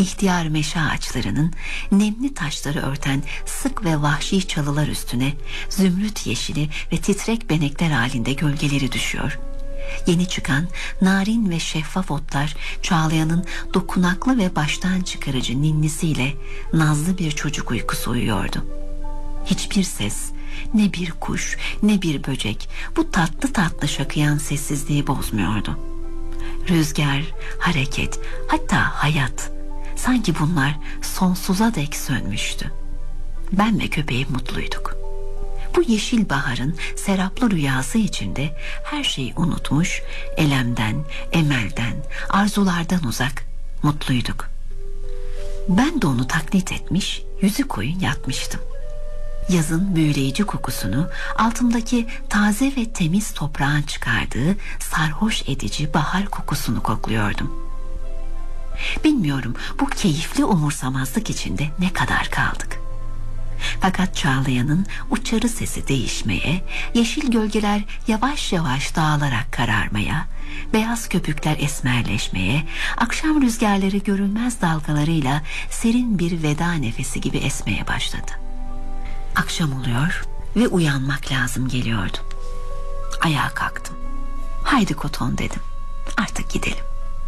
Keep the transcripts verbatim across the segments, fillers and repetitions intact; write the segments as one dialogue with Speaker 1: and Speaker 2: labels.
Speaker 1: İhtiyar meşe ağaçlarının nemli taşları örten sık ve vahşi çalılar üstüne zümrüt yeşili ve titrek benekler halinde gölgeleri düşüyor. Yeni çıkan narin ve şeffaf otlar Çağlayan'ın dokunaklı ve baştan çıkarıcı ninnisiyle nazlı bir çocuk uykusu uyuyordu. Hiçbir ses, ne bir kuş ne bir böcek bu tatlı tatlı şakıyan sessizliği bozmuyordu. Rüzgar, hareket, hatta hayat, sanki bunlar sonsuza dek sönmüştü. Ben ve köpeğim mutluyduk. Bu yeşil baharın seraplı rüyası içinde her şeyi unutmuş, elemden, emelden, arzulardan uzak, mutluyduk. Ben de onu taklit etmiş, yüzü koyun yatmıştım. Yazın büyüleyici kokusunu, altımdaki taze ve temiz toprağın çıkardığı sarhoş edici bahar kokusunu kokluyordum. Bilmiyorum bu keyifli umursamazlık içinde ne kadar kaldık. Fakat Çağlayan'ın uçarı sesi değişmeye, yeşil gölgeler yavaş yavaş dağılarak kararmaya, beyaz köpükler esmerleşmeye, akşam rüzgarları görünmez dalgalarıyla serin bir veda nefesi gibi esmeye başladı. Akşam oluyor ve uyanmak lazım geliyordu. Ayağa kalktım. Haydi Koton dedim. Artık gidelim.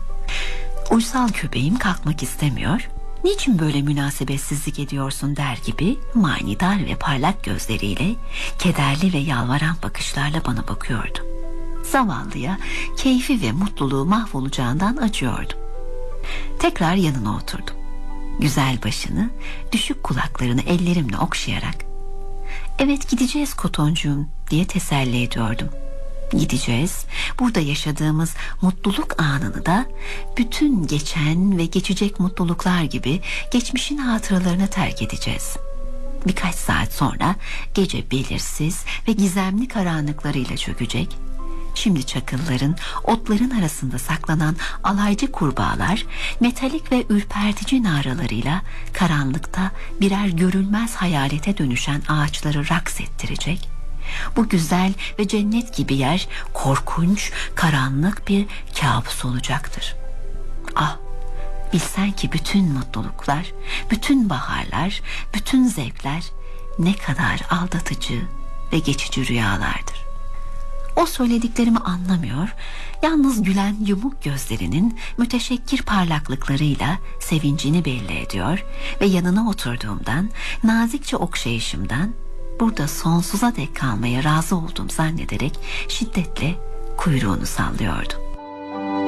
Speaker 1: Uysal köpeğim kalkmak istemiyor. Niçin böyle münasebetsizlik ediyorsun der gibi manidar ve parlak gözleriyle, kederli ve yalvaran bakışlarla bana bakıyordu. Zavallıya keyfi ve mutluluğu mahvolacağından acıyordum. Tekrar yanına oturdum. Güzel başını, düşük kulaklarını ellerimle okşayarak "Evet gideceğiz Kotoncuğum" diye teselli ediyordum. Gideceğiz. Burada yaşadığımız mutluluk anını da bütün geçen ve geçecek mutluluklar gibi geçmişin hatıralarına terk edeceğiz. Birkaç saat sonra gece belirsiz ve gizemli karanlıklarıyla çökecek. Şimdi çakılların, otların arasında saklanan alaycı kurbağalar metalik ve ürpertici naralarıyla karanlıkta birer görülmez hayalete dönüşen ağaçları raks ettirecek. Bu güzel ve cennet gibi yer korkunç, karanlık bir kabus olacaktır. Ah, bilsen ki bütün mutluluklar, bütün baharlar, bütün zevkler ne kadar aldatıcı ve geçici rüyalardır. O söylediklerimi anlamıyor, yalnız gülen yumuk gözlerinin müteşekkir parlaklıklarıyla sevincini belli ediyor ve yanına oturduğumdan, nazikçe okşayışımdan burada sonsuza dek kalmaya razı olduğum zannederek şiddetle kuyruğunu sallıyordu.